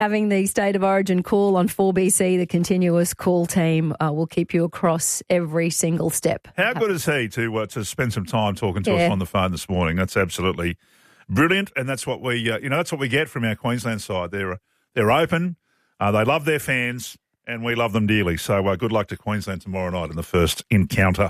having the State of Origin call on 4BC, the continuous call team will keep you across every single step. How good is he to spend some time talking to us on the phone this morning? That's absolutely brilliant, and that's what we that's what we get from our Queensland side. They're open, they love their fans, and we love them dearly. So good luck to Queensland tomorrow night in the first encounter,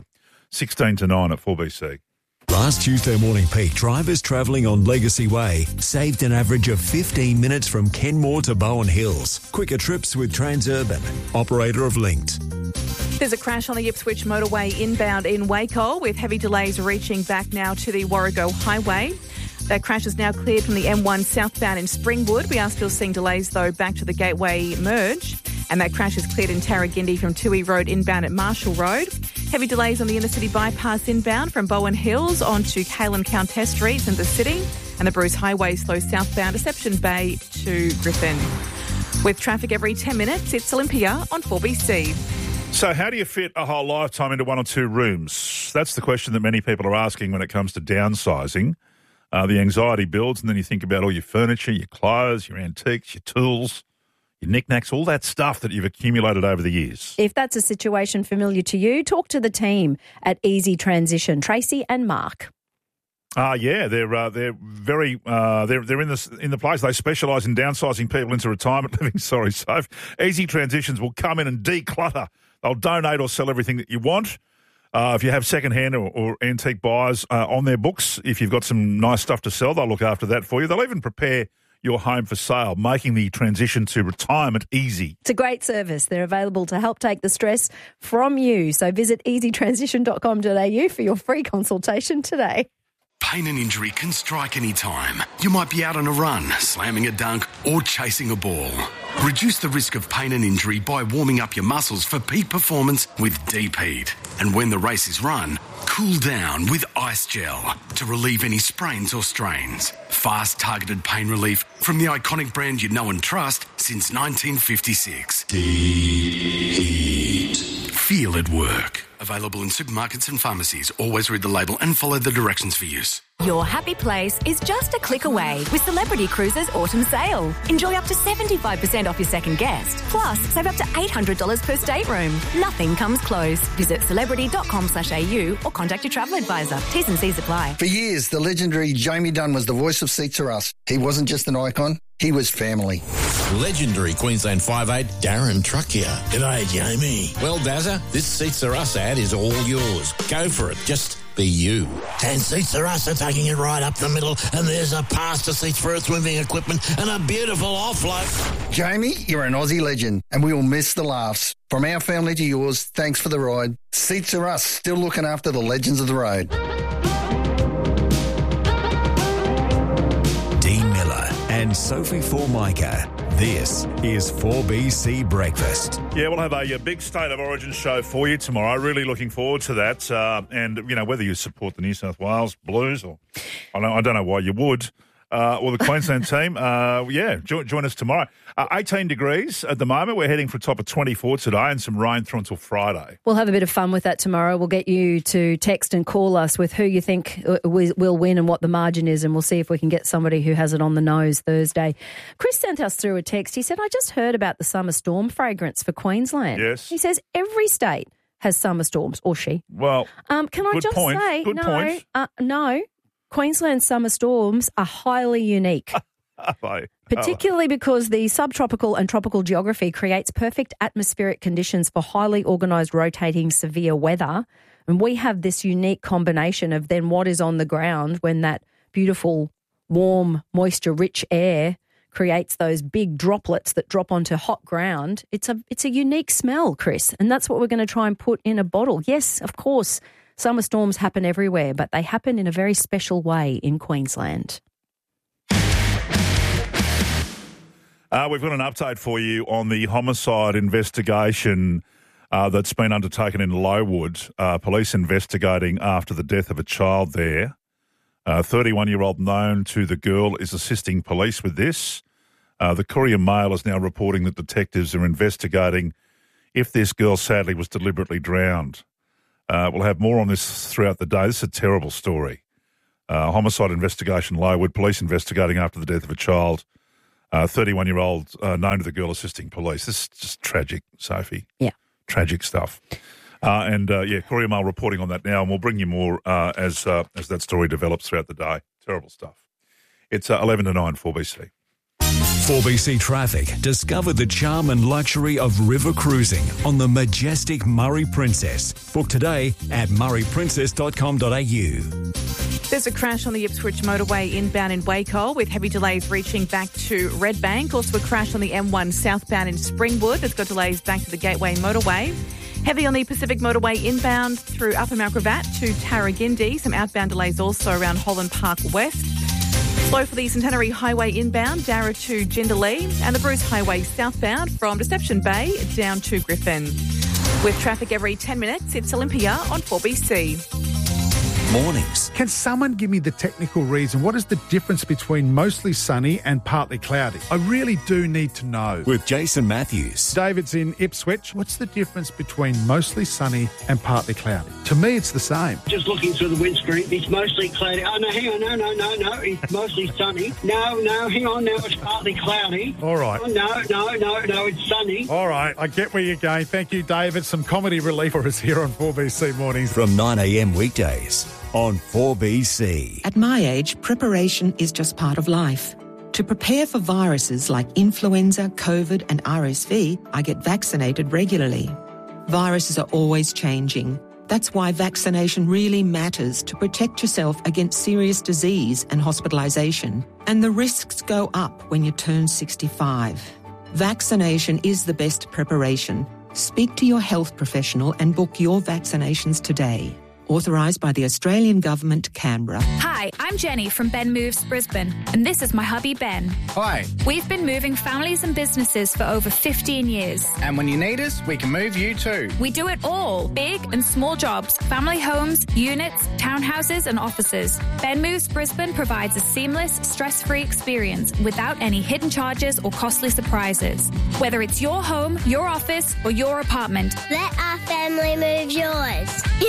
16-9 at 4BC. Last Tuesday morning peak, drivers travelling on Legacy Way saved an average of 15 minutes from Kenmore to Bowen Hills. Quicker trips with Transurban, operator of Linked. There's a crash on the Ipswich motorway inbound in Waco with heavy delays reaching back now to the Warrego Highway. That crash is now cleared from the M1 southbound in Springwood. We are still seeing delays, though, back to the Gateway merge. And that crash is cleared in Tarragindi from Toohey Road inbound at Marshall Road. Heavy delays on the inner city bypass inbound from Bowen Hills onto Kalen Countess Streets in the city. And the Bruce Highway slows southbound Deception Bay to Griffin. With traffic every 10 minutes, it's Olympia on 4BC. So how do you fit a whole lifetime into one or two rooms? That's the question that many people are asking when it comes to downsizing. The anxiety builds, and then you think about all your furniture, your clothes, your antiques, your tools, your knickknacks, all that stuff that you've accumulated over the years. If that's a situation familiar to you, talk to the team at Easy Transition, Tracy and Mark. Yeah, they're very they're in the place. They specialise in downsizing people into retirement living. So Easy Transitions will come in and declutter. They'll donate or sell everything that you want. If you have second-hand or antique buyers on their books, if you've got some nice stuff to sell, they'll look after that for you. They'll even prepare your home for sale, making the transition to retirement easy. It's a great service. They're available to help take the stress from you. So visit easytransition.com.au for your free consultation today. Pain and injury can strike any time. You might be out on a run, slamming a dunk, or chasing a ball. Reduce the risk of pain and injury by warming up your muscles for peak performance with Deep Heat. And when the race is run, cool down with Ice Gel to relieve any sprains or strains. Fast, targeted pain relief from the iconic brand you know and trust since 1956. Deep Heat. Feel it work. Available in supermarkets and pharmacies. Always read the label and follow the directions for use. Your happy place is just a click away with Celebrity Cruises Autumn Sale. Enjoy up to 75% off your second guest. Plus, save up to $800 per stateroom. Nothing comes close. Visit celebrity.com.au or contact your travel advisor. T's and C's apply. For years, the legendary Jamie Dunn was the voice of Seats Are Us. He wasn't just an icon, he was family. Legendary Queensland 5'8", Darren Truck here. G'day, Jamie. Well, Dazza, this Seats Are Us ad is all yours. Go for it. Just be you. And Seats Are Us are taking it right up the middle, and there's a pass to seats for earth-moving equipment and a beautiful offload. Jamie, you're an Aussie legend, and we will miss the laughs. From our family to yours, thanks for the ride. Seats Are Us, still looking after the legends of the road. Dean Miller and Sophie Formica. This is 4BC Breakfast. Yeah, we'll have a big State of Origin show for you tomorrow. Really looking forward to that. And, whether you support the New South Wales Blues or I don't know why you would, or the Queensland team, join us tomorrow. 18 degrees at the moment. We're heading for a top of 24 today and some rain through until Friday. We'll have a bit of fun with that tomorrow. We'll get you to text and call us with who you think will win and what the margin is, and we'll see if we can get somebody who has it on the nose Thursday. Chris sent us through a text. He said, I just heard about the summer storm fragrance for Queensland. Yes. He says every state has summer storms, or she. Well, can I just say, no, Queensland's summer storms are highly unique. Particularly because the subtropical and tropical geography creates perfect atmospheric conditions for highly organised rotating severe weather. And we have this unique combination of then what is on the ground when that beautiful, warm, moisture-rich air creates those big droplets that drop onto hot ground. It's a unique smell, Chris, and that's what we're going to try and put in a bottle. Yes, of course, summer storms happen everywhere, but they happen in a very special way in Queensland. We've got an update for you on the homicide investigation that's been undertaken in Lowood. Police investigating after the death of a child there. 31-year-old known to the girl is assisting police with this. The Courier Mail is now reporting that detectives are investigating if this girl sadly was deliberately drowned. We'll have more on this throughout the day. This is a terrible story. Homicide investigation, Lowood. Police investigating after the death of a child 31-year-old known to the girl assisting police. This is just tragic, Sophie. Yeah. Tragic stuff. Courier Mail reporting on that now, and we'll bring you more as that story develops throughout the day. Terrible stuff. It's 11 to 9, 4BC. 4BC Traffic. Discover the charm and luxury of river cruising on the majestic Murray Princess. Book today at murrayprincess.com.au. There's a crash on the Ipswich motorway inbound in Wacol with heavy delays reaching back to Redbank. Also a crash on the M1 southbound in Springwood that's got delays back to the Gateway motorway. Heavy on the Pacific motorway inbound through Upper Mount Gravatt to Tarragindi. Some outbound delays also around Holland Park West. Slow for the Centenary Highway inbound, Darra to Jindalee, and the Bruce Highway southbound from Deception Bay down to Griffin. With traffic every 10 minutes, it's Olympia on 4BC. Mornings. Can someone give me the technical reason? What is the difference between mostly sunny and partly cloudy? I really do need to know. With Jason Matthews. David's in Ipswich. What's the difference between mostly sunny and partly cloudy? To me, it's the same. Just looking through the windscreen, it's mostly cloudy. Oh, no, hang on, no. It's mostly sunny. No, hang on, now it's partly cloudy. All right. Oh, no, it's sunny. All right, I get where you're going. Thank you, David. Some comedy relief for us here on 4BC Mornings. From 9 a.m. weekdays on 4BC. At my age, preparation is just part of life. To prepare for viruses like influenza, COVID and RSV, I get vaccinated regularly. Viruses are always changing. That's why vaccination really matters to protect yourself against serious disease and hospitalisation. And the risks go up when you turn 65. Vaccination is the best preparation. Speak to your health professional and book your vaccinations today. Authorised by the Australian Government, Canberra. Hi, I'm Jenny from Ben Moves Brisbane, and this is my hubby Ben. Hi. We've been moving families and businesses for over 15 years. And when you need us, we can move you too. We do it all, big and small jobs, family homes, units, townhouses and offices. Ben Moves Brisbane provides a seamless, stress-free experience without any hidden charges or costly surprises. Whether it's your home, your office or your apartment. Let our family move yours.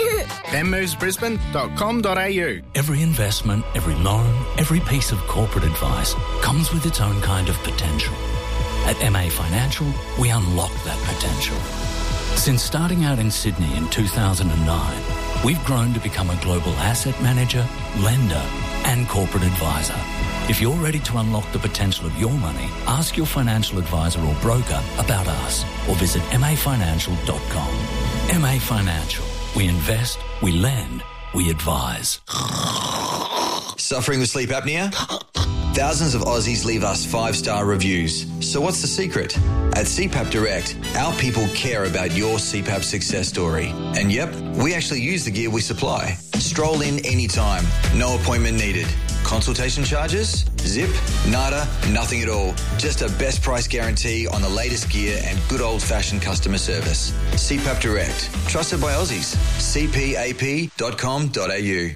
benmovesbrisbane.com.au. Every investment, every loan, every piece of corporate advice comes with its own kind of potential. At MA Financial, we unlock that potential. Since starting out in Sydney in 2009, we've grown to become a global asset manager, lender and corporate advisor. If you're ready to unlock the potential of your money, ask your financial advisor or broker about us or visit mafinancial.com. MA Financial. We invest, we lend, we advise. Suffering with sleep apnea? Thousands of Aussies leave us 5-star reviews. So what's the secret? At CPAP Direct, our people care about your CPAP success story. And yep, we actually use the gear we supply. Stroll in anytime. No appointment needed. Consultation charges? Zip? Nada? Nothing at all. Just a best price guarantee on the latest gear and good old-fashioned customer service. CPAP Direct. Trusted by Aussies. cpap.com.au.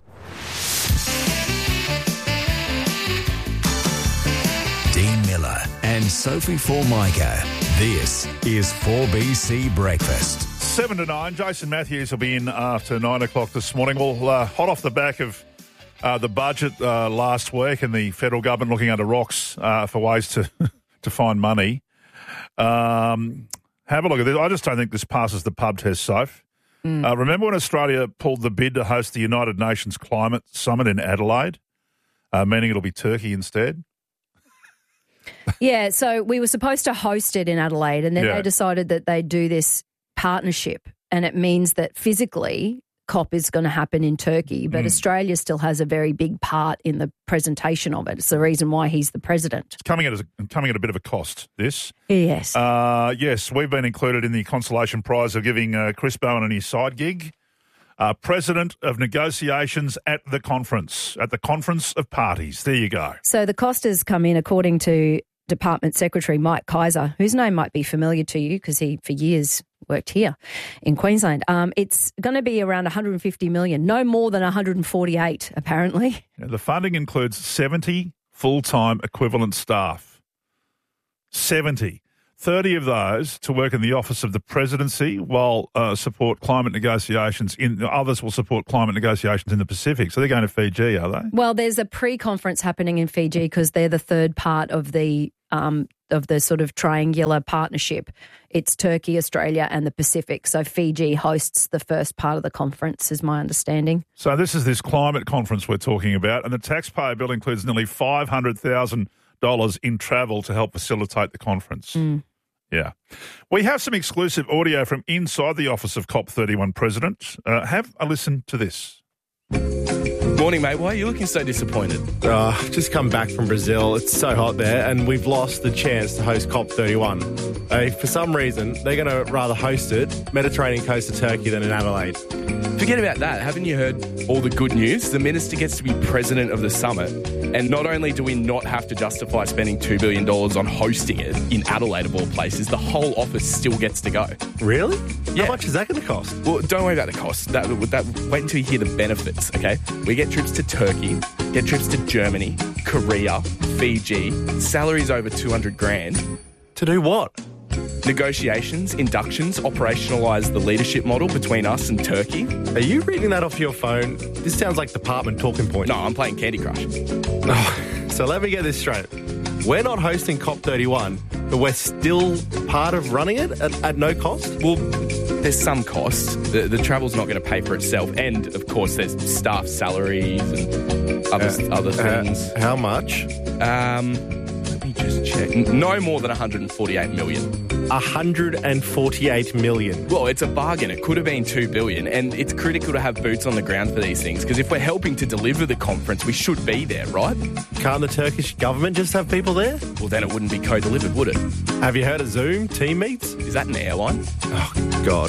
Dean Miller and Sophie Formica. This is 4BC Breakfast. 7 to 9. Jason Matthews will be in after 9 o'clock this morning. Well, hot off the back of the budget last week and the federal government looking under rocks for ways to to find money. Have a look at this. I just don't think this passes the pub test, Soph. Remember when Australia pulled the bid to host the United Nations Climate Summit in Adelaide, meaning it'll be Turkey instead? Yeah, so we were supposed to host it in Adelaide, and then they decided that they'd do this partnership, and it means that physically COP is going to happen in Turkey, but Australia still has a very big part in the presentation of it. It's the reason why he's the president. It's coming at a bit of a cost, this. Yes. Yes, we've been included in the consolation prize of giving Chris Bowen and his side gig, President of Negotiations at the Conference of Parties. There you go. So the cost has come in, according to Department Secretary Mike Kaiser, whose name might be familiar to you because he, for years, worked here in Queensland. It's going to be around $150 million, no more than 148, apparently. Yeah, the funding includes 70 full-time equivalent staff. 70. 30 of those to work in the office of the presidency, while support climate negotiations. Others will support climate negotiations in the Pacific. So they're going to Fiji, are they? Well, there's a pre-conference happening in Fiji because they're the third part of the sort of triangular partnership. It's Turkey, Australia and the Pacific. So Fiji hosts the first part of the conference, is my understanding. So this is this climate conference we're talking about, and the taxpayer bill includes nearly $500,000 in travel to help facilitate the conference. Yeah. We have some exclusive audio from inside the office of COP31 President. Have a listen to this. Morning, mate. Why are you looking so disappointed? Just come back from Brazil. It's so hot there, and we've lost the chance to host COP31. For some reason, they're going to rather host it Mediterranean coast of Turkey than in Adelaide. Forget about that. Haven't you heard all the good news? The minister gets to be president of the summit, and not only do we not have to justify spending $2 billion on hosting it in Adelaide of all places, the whole office still gets to go. Really? Yeah. How much is that going to cost? Well, don't worry about the cost. Wait until you hear the benefits, okay? We get trips to Turkey, get trips to Germany, Korea, Fiji, salaries over $200,000. To do what? Negotiations, inductions, operationalise the leadership model between us and Turkey. Are you reading that off your phone? This sounds like department talking point. No, I'm playing Candy Crush. So let me get this straight. We're not hosting COP31, but we're still part of running it at no cost? Well, there's some cost. The travel's not going to pay for itself. And, of course, there's staff salaries and other things. How much? Let me just check. No more than $148 million. $148 million. Well, it's a bargain. It could have been $2 billion, and it's critical to have boots on the ground for these things, because if we're helping to deliver the conference, we should be there, right? Can't the Turkish government just have people there? Well, then it wouldn't be co-delivered, would it? Have you heard of Zoom team meets? Is that an airline? Oh, God.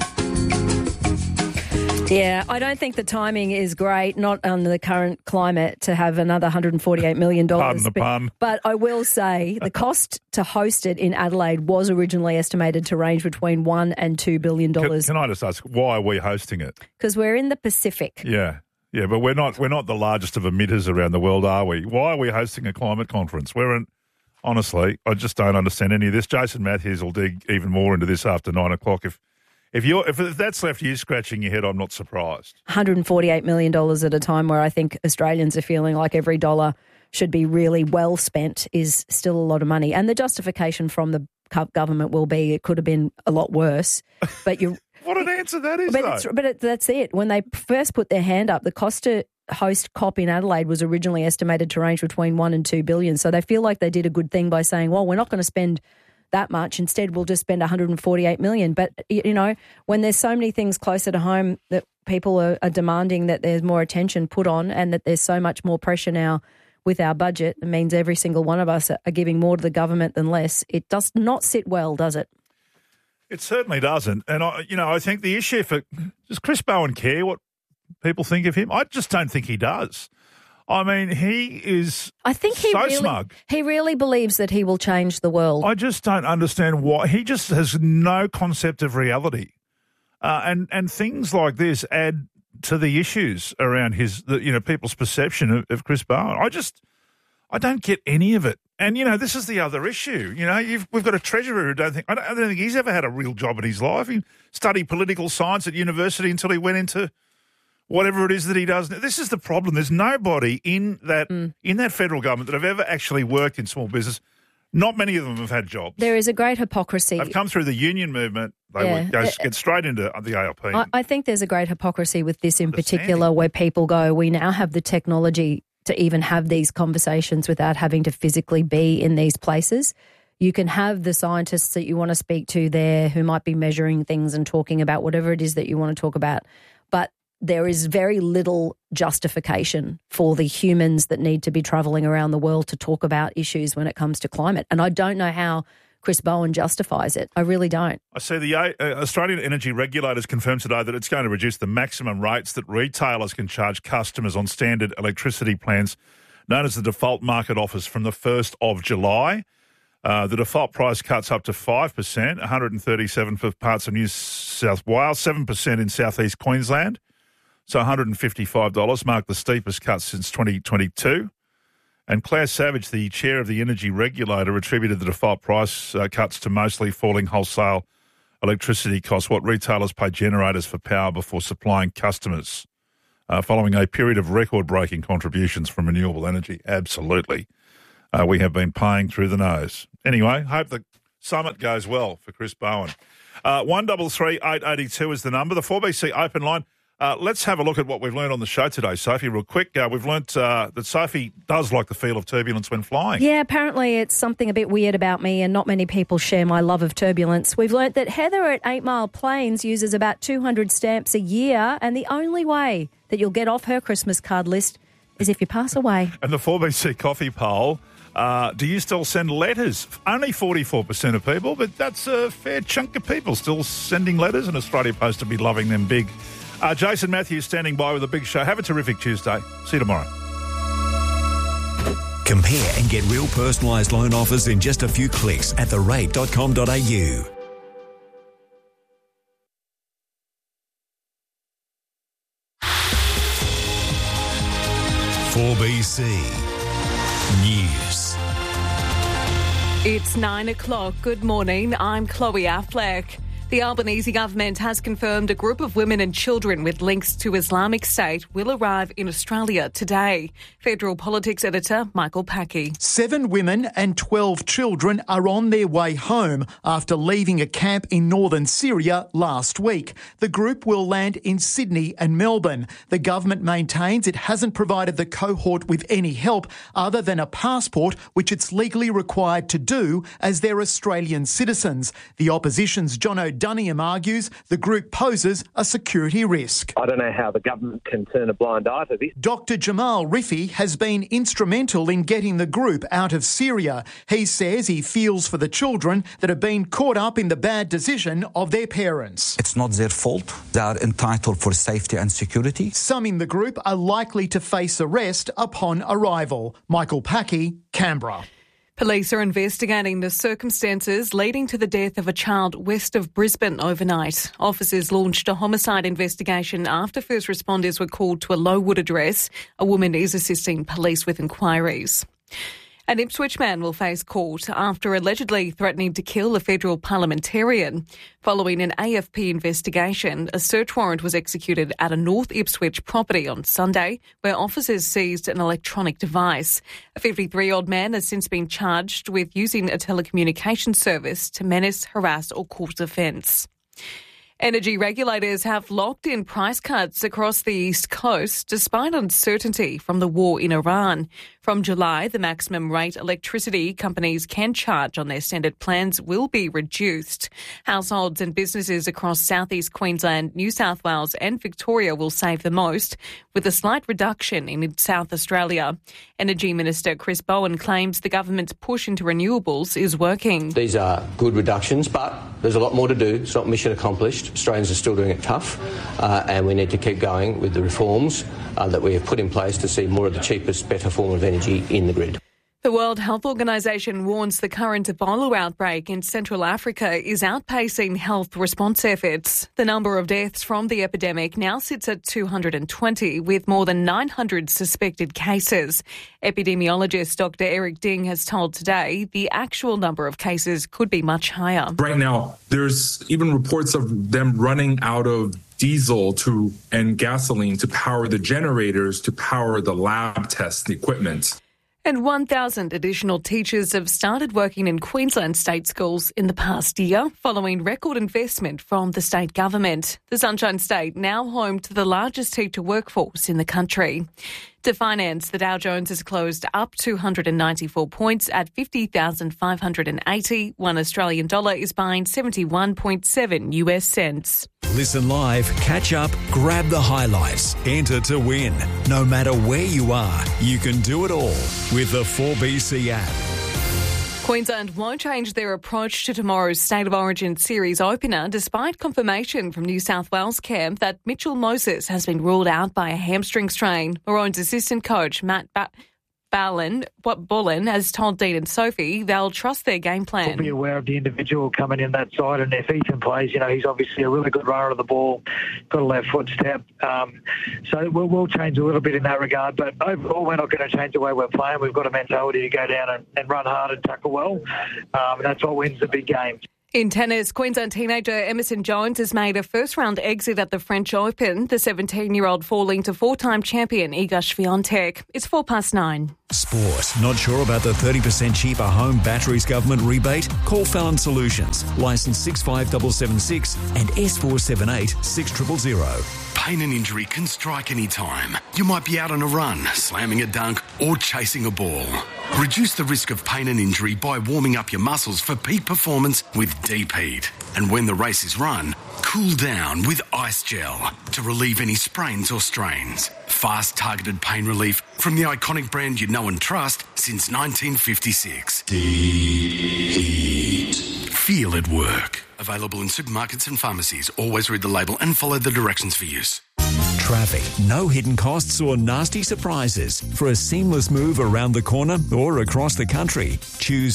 Yeah, I don't think the timing is great, not under the current climate, to have another $148 million. Pardon the pun. But I will say the cost to host it in Adelaide was originally estimated to range between $1 and $2 billion. Can I just ask, why are we hosting it? Because we're in the Pacific. Yeah, but we're not the largest of emitters around the world, are we? Why are we hosting a climate conference? Honestly, I just don't understand any of this. Jason Matthews will dig even more into this after 9 o'clock. If that's left you scratching your head, I'm not surprised. $148 million at a time where I think Australians are feeling like every dollar should be really well spent is still a lot of money. And the justification from the government will be it could have been a lot worse. But you what an answer that is, that's it. When they first put their hand up, the cost to host COP in Adelaide was originally estimated to range between $1 and $2 billion. So they feel like they did a good thing by saying, well, we're not going to spend that much. Instead, we'll just spend $148 million. But, when there's so many things closer to home that people are demanding that there's more attention put on, and that there's so much more pressure now with our budget, it means every single one of us are giving more to the government than less. It does not sit well, does it? It certainly doesn't. And, I think the issue does Chris Bowen care what people think of him? I just don't think he does. I mean, he is smug. He really believes that he will change the world. I just don't understand why. He just has no concept of reality. And things like this add to the issues around people's perception of Chris Bowen. I don't get any of it. And, this is the other issue. We've got a treasurer who I don't think he's ever had a real job in his life. He studied political science at university until he went into whatever it is that he does. This is the problem. There's nobody in that federal government that have ever actually worked in small business. Not many of them have had jobs. There is a great hypocrisy. They've come through the union movement. They would get straight into the ALP. I think there's a great hypocrisy with this in particular, where people go, we now have the technology to even have these conversations without having to physically be in these places. You can have the scientists that you want to speak to there who might be measuring things and talking about whatever it is that you want to talk about. But there is very little justification for the humans that need to be travelling around the world to talk about issues when it comes to climate. And I don't know how Chris Bowen justifies it. I really don't. I see the Australian Energy Regulators confirmed today that it's going to reduce the maximum rates that retailers can charge customers on standard electricity plans, known as the default market offers, from the 1st of July. The default price cuts up to 5%, 137 for parts of New South Wales, 7% in southeast Queensland. So $155 marked the steepest cut since 2022. And Claire Savage, the chair of the energy regulator, attributed the default price cuts to mostly falling wholesale electricity costs, what retailers pay generators for power before supplying customers, following a period of record-breaking contributions from renewable energy. Absolutely. We have been paying through the nose. Anyway, hope the summit goes well for Chris Bowen. 133 882 is the number. The 4BC open line. Let's have a look at what we've learned on the show today, Sophie, real quick. We've learnt that Sophie does like the feel of turbulence when flying. Yeah, apparently it's something a bit weird about me, and not many people share my love of turbulence. We've learnt that Heather at 8 Mile Plains uses about 200 stamps a year, and the only way that you'll get off her Christmas card list is if you pass away. And the 4BC coffee poll, do you still send letters? Only 44% of people, but that's a fair chunk of people still sending letters, and Australia Post to be loving them big. Jason Matthews standing by with a big show. Have a terrific Tuesday. See you tomorrow. Compare and get real personalised loan offers in just a few clicks at therate.com.au. (4BC) News. It's 9 o'clock. Good morning. I'm Chloe Affleck. The Albanese government has confirmed a group of women and children with links to Islamic State will arrive in Australia today. Federal Politics editor Michael Packey. 7 women and 12 children are on their way home after leaving a camp in northern Syria last week. The group will land in Sydney and Melbourne. The government maintains it hasn't provided the cohort with any help other than a passport, which it's legally required to do as they're Australian citizens. The opposition's John O'Dunniam argues the group poses a security risk. I don't know how the government can turn a blind eye to this. Dr. Jamal Rifi has been instrumental in getting the group out of Syria. He says he feels for the children that have been caught up in the bad decision of their parents. It's not their fault. They are entitled for safety and security. Some in the group are likely to face arrest upon arrival. Michael Packey, Canberra. Police are investigating the circumstances leading to the death of a child west of Brisbane overnight. Officers launched a homicide investigation after first responders were called to a Lowood address. A woman is assisting police with inquiries. An Ipswich man will face court after allegedly threatening to kill a federal parliamentarian. Following an AFP investigation, a search warrant was executed at a North Ipswich property on Sunday, where officers seized an electronic device. A 53-year-old man has since been charged with using a telecommunications service to menace, harass or cause offence. Energy regulators have locked in price cuts across the East Coast despite uncertainty from the war in Iran. From July, the maximum rate electricity companies can charge on their standard plans will be reduced. Households and businesses across southeast Queensland, New South Wales and Victoria will save the most, with a slight reduction in South Australia. Energy Minister Chris Bowen claims the government's push into renewables is working. These are good reductions, but there's a lot more to do. It's not mission accomplished. Australians are still doing it tough, and we need to keep going with the reforms that we have put in place to see more of the cheapest, better form of energy in the grid. The World Health Organization warns the current Ebola outbreak in Central Africa is outpacing health response efforts. The number of deaths from the epidemic now sits at 220, with more than 900 suspected cases. Epidemiologist Dr. Eric Ding has told Today the actual number of cases could be much higher. Right now, there's even reports of them running out of diesel and gasoline to power the generators, to power the lab tests, the equipment. And 1,000 additional teachers have started working in Queensland state schools in the past year, following record investment from the state government. The Sunshine State now home to the largest teacher workforce in the country. To finance, the Dow Jones has closed up 294 points at 50,580. One Australian dollar is buying 71.7 US cents. Listen live, catch up, grab the highlights, enter to win. No matter where you are, you can do it all with the 4BC app. Queensland won't change their approach to tomorrow's State of Origin series opener, despite confirmation from New South Wales camp that Mitchell Moses has been ruled out by a hamstring strain. Maroons assistant coach Matt Bullen has told Dean and Sophie they'll trust their game plan. We'll be aware of the individual coming in that side, and if Ethan plays, he's obviously a really good runner of the ball, got a left foot step. So we'll change a little bit in that regard, but overall we're not going to change the way we're playing. We've got a mentality to go down and run hard and tackle well, and that's what wins the big games. In tennis, Queensland teenager Emerson Jones has made a first-round exit at the French Open, the 17-year-old falling to four-time champion Iga Swiatek. It's 9:04. Sport. Not sure about the 30% cheaper home batteries government rebate? Call Fallon Solutions. Licence 65776 and S478 6000. Pain and injury can strike any time. You might be out on a run, slamming a dunk or chasing a ball. Reduce the risk of pain and injury by warming up your muscles for peak performance with Deep Heat. And when the race is run, cool down with Ice Gel to relieve any sprains or strains. Fast, targeted pain relief from the iconic brand you know and trust since 1956. Deep Heat. Feel it work. Available in supermarkets and pharmacies. Always read the label and follow the directions for use. Traffic. No hidden costs or nasty surprises. For a seamless move around the corner or across the country, choose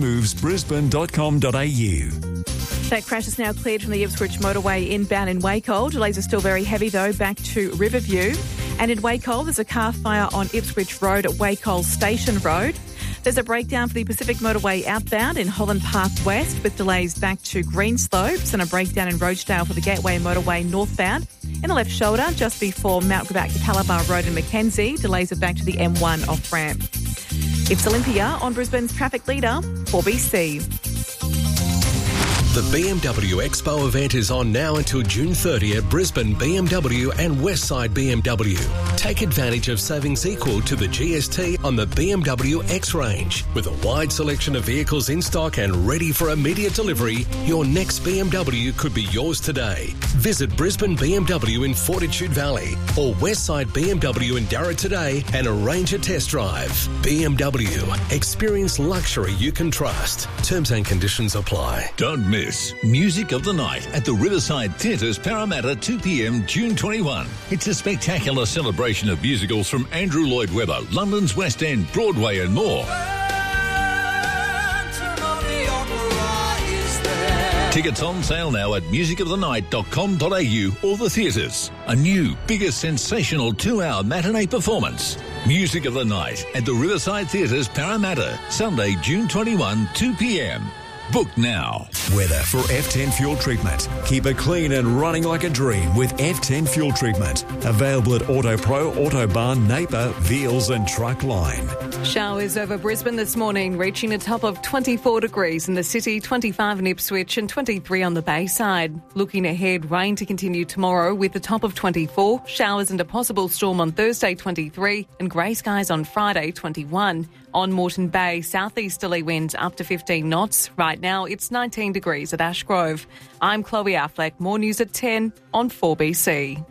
benmovesbrisbane.com.au. That crash is now cleared from the Ipswich motorway inbound in Wacol. Delays are still very heavy, though, back to Riverview. And in Wacol, there's a car fire on Ipswich Road at Wacol Station Road. There's a breakdown for the Pacific Motorway outbound in Holland Park West with delays back to Greenslopes, and a breakdown in Rochedale for the Gateway Motorway northbound. In the left shoulder, just before Mount Gravatt to Calabar Road in Mackenzie, delays are back to the M1 off-ramp. It's Olympia on Brisbane's traffic leader, 4BC. The BMW Expo event is on now until June 30 at Brisbane BMW and Westside BMW. Take advantage of savings equal to the GST on the BMW X range. With a wide selection of vehicles in stock and ready for immediate delivery, your next BMW could be yours today. Visit Brisbane BMW in Fortitude Valley or Westside BMW in Darra today and arrange a test drive. BMW. Experience luxury you can trust. Terms and conditions apply. Don't miss Music of the Night at the Riverside Theatres, Parramatta, 2 p.m, June 21. It's a spectacular celebration of musicals from Andrew Lloyd Webber, London's West End, Broadway and more. Tickets on sale now at musicofthenight.com.au or the theatres. A new, bigger, sensational 2-hour matinee performance. Music of the Night at the Riverside Theatres, Parramatta, Sunday, June 21, 2 p.m. Book now. Weather for F10 Fuel Treatment. Keep it clean and running like a dream with F10 Fuel Treatment. Available at AutoPro, Autobarn, Napier, Veals and Truckline. Showers over Brisbane this morning, reaching a top of 24 degrees in the city, 25 in Ipswich and 23 on the Bayside. Looking ahead, rain to continue tomorrow with a top of 24, showers and a possible storm on Thursday, 23, and grey skies on Friday, 21. On Moreton Bay, southeasterly winds up to 15 knots. Right now, it's 19 degrees at Ashgrove. I'm Chloe Affleck. More news at 10 on 4BC.